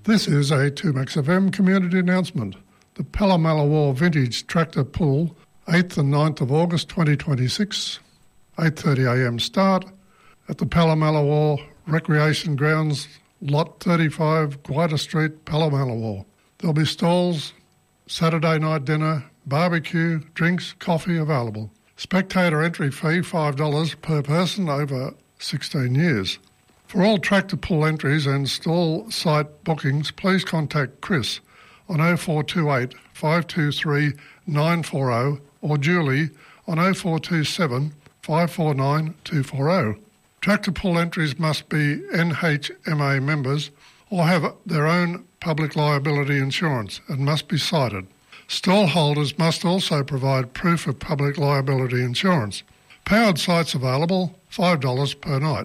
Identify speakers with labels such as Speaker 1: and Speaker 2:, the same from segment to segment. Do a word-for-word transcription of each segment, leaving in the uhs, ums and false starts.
Speaker 1: This is a two Max F M community announcement. The Pallamallawar Vintage Tractor Pull, eighth and ninth of August twenty twenty-six, eight thirty a m start at the Pallamallawar Recreation Grounds, Lot thirty-five, Guida Street, Pallamallawar. There'll be stalls, Saturday night dinner, barbecue, drinks, coffee available. Spectator entry fee five dollars per person over sixteen years. For all tractor pull entries and stall site bookings, please contact Chris on oh four two eight, five two three, nine four oh or Julie on oh four two seven, five four nine, two four oh. Tractor pull entries must be N H M A members or have their own public liability insurance and must be cited. Stall holders must also provide proof of public liability insurance. Powered sites available, five dollars per night.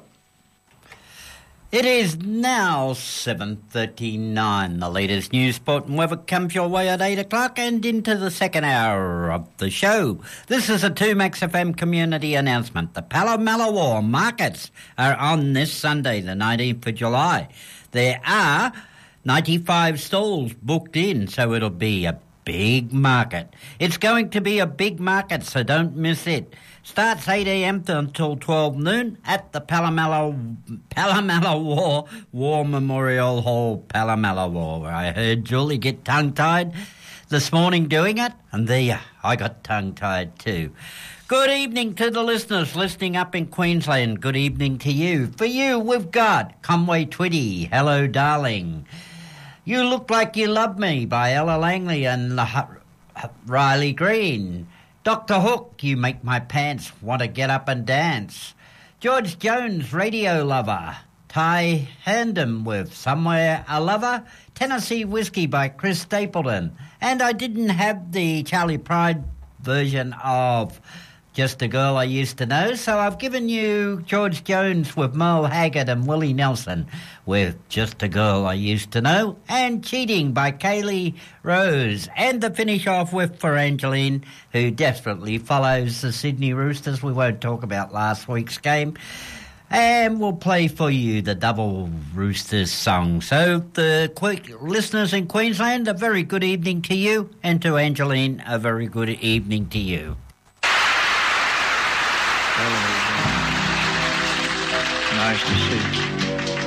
Speaker 2: It is now seven thirty-nine. The latest news, sport and weather comes your way at eight o'clock and into the second hour of the show. This is a two Max F M community announcement. The Pallamallawar markets are on this Sunday, the nineteenth of July. There are ninety-five stalls booked in, so it'll be a big market. It's going to be a big market, so don't miss it. Starts eight a m until twelve noon at the Pallamallawar, Pallamallawar War Memorial Hall, Pallamallawar. I heard Julie get tongue-tied this morning doing it, and there I got tongue-tied too. Good evening to the listeners listening up in Queensland. Good evening to you. For you, we've got Conway Twitty, Hello Darling. You Look Like You Love Me by Ella Langley and Riley Green. Doctor Hook, You Make My Pants Want to Get Up and Dance. George Jones, Radio Lover. Ty Handem with Somewhere a Lover. Tennessee Whiskey by Chris Stapleton. And I didn't have the Charlie Pride version of Just a Girl I Used to Know, so I've given you George Jones with Merle Haggard and Willie Nelson with Just a Girl I Used to Know, and Cheating by Kaylee Rose, and to finish off with For Angeline, who desperately follows the Sydney Roosters. We won't talk about last week's game, and we'll play for you the double Roosters song. So the quick listeners in Queensland, a very good evening to you, and to Angeline, a very good evening to you.
Speaker 3: Nice to see you.